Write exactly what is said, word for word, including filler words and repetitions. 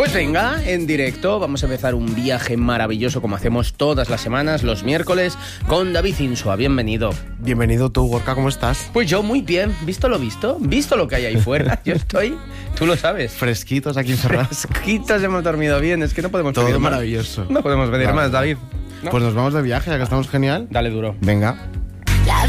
Pues venga, en directo vamos a empezar un viaje maravilloso como hacemos todas las semanas, los miércoles, con David Insua. Bienvenido. Bienvenido tú, Gorka, ¿cómo estás? Pues yo muy bien, ¿visto lo visto? ¿Visto lo que hay ahí fuera? Yo estoy, tú lo sabes. Fresquitos aquí encerrados. Fresquitos, hemos dormido bien, es que no podemos Todo pedir más. maravilloso. No podemos pedir Claro. más, David. ¿No? Pues nos vamos de viaje, ya que estamos genial. Dale duro. Venga.